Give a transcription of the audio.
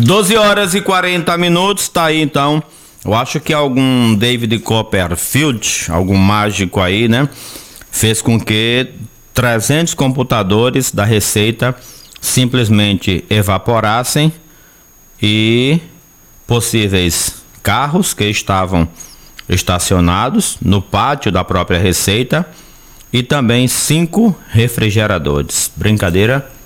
12 horas e 40 minutos, tá aí então. Eu acho que algum David Copperfield, algum mágico aí, né? Fez com que 300 computadores da Receita simplesmente evaporassem e possíveis carros que estavam estacionados no pátio da própria Receita e também 5 refrigeradores. Brincadeira?